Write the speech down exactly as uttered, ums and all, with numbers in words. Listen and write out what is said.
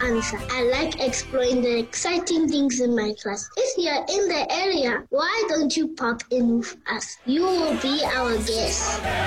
answer. I like exploring the exciting things in my class. If you're in the area, why don't you pop in with us? You will be our guest.